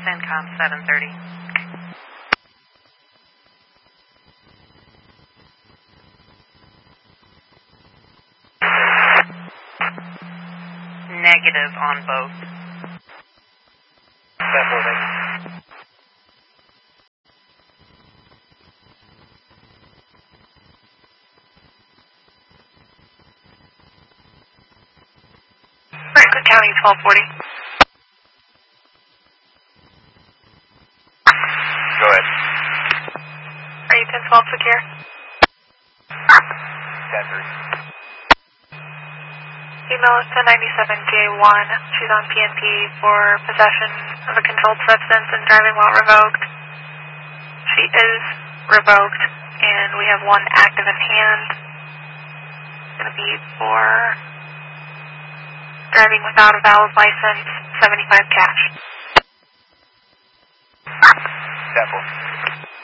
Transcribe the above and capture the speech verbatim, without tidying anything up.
CENTCOM seven thirty. Negative on both. Vessel, thank you. Franklin County, twelve forty. Go ahead. Are you ten twelve secure? ten three. Female is ten ninety-seven J one. She's on P N P for possession of a controlled substance and driving while revoked. She is revoked, and we have one active in hand. It's going to be for driving without a valid license, seventy-five cash. ten four.